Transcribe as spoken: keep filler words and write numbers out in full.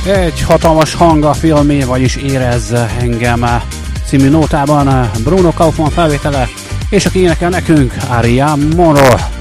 Egy hatalmas hang a filmé, vagyis Érezz engem című nótában Bruno Kaufmann felvétele, és aki énekel nekünk, Aria Moro.